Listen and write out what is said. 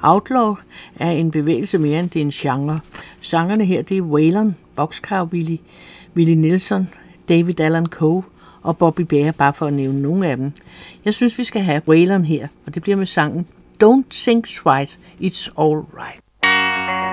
Outlaw er en bevægelse mere end det er en genre. Sangerne her, det er Waylon, Boxcar Willie, Willie Nelson, David Allan Coe og Bobby Bare, bare for at nævne nogle af dem. Jeg synes, vi skal have Waylon her, og det bliver med sangen Don't Think Twice, It's All Right.